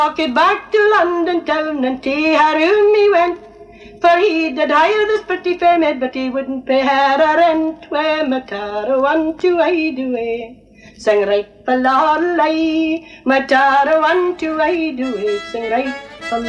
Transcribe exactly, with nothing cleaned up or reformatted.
Walked back to London town and to her room he went, for he did hire this pretty fair maid, but he wouldn't pay her a rent. Where my Tara want to hide away, sing right for lorelei, my Tara want to hide away, sing right